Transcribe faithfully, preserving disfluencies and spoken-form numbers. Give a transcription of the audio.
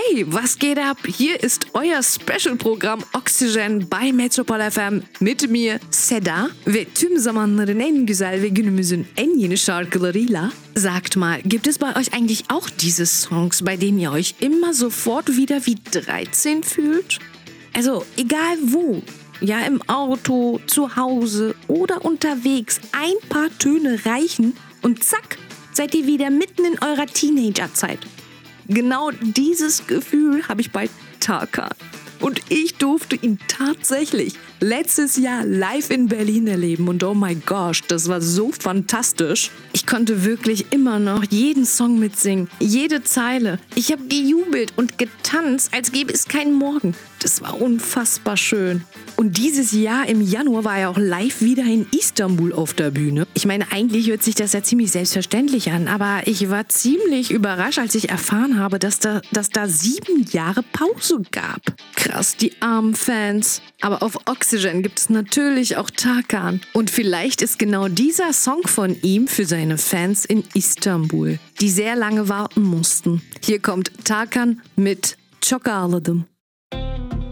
Hey, was geht ab? Hier ist euer Special-Programm Oxygen bei Metropol F M mit mir Seda ve tüm zamanların en güzel ve günümüzün en yeni şarkılarıyla. Sagt mal, gibt es bei euch eigentlich auch diese Songs, bei denen ihr euch immer sofort wieder wie dreizehn fühlt? Also, egal wo. Ja, im Auto, zu Hause oder unterwegs. Ein paar Töne reichen und zack, seid ihr wieder mitten in eurer Teenagerzeit. Genau dieses Gefühl habe ich bei Tarkan. Und ich durfte ihn tatsächlich letztes Jahr live in Berlin erleben. Und oh my gosh, das war so fantastisch. Ich konnte wirklich immer noch jeden Song mitsingen, jede Zeile. Ich habe gejubelt und getanzt, als gäbe es keinen Morgen. Das war unfassbar schön. Und dieses Jahr im Januar war er auch live wieder in Istanbul auf der Bühne. Ich meine, eigentlich hört sich das ja ziemlich selbstverständlich an, aber ich war ziemlich überrascht, als ich erfahren habe, dass da, dass da sieben Jahre Pause gab. Krass, die armen Fans. Aber auf Oxygen gibt es natürlich auch Tarkan. Und vielleicht ist genau dieser Song von ihm für seine Fans in Istanbul, die sehr lange warten mussten. Hier kommt Tarkan mit Çok Ağladım.